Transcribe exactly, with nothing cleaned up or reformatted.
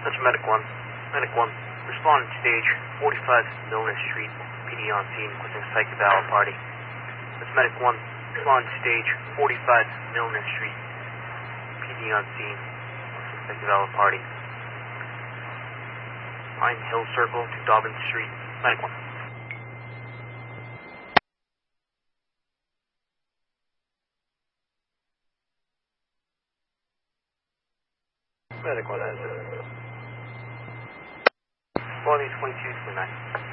That's Medic one. Medic one. Respond to stage forty-five Milner Street. P D on scene with a psych eval party. That's Medic one. Respond to stage forty-five Milner Street. P D on scene with a psych eval party. Pine Hill Circle to Dobbins Street. Medic one. Medic one has it. Quality twenty-two twenty-nine.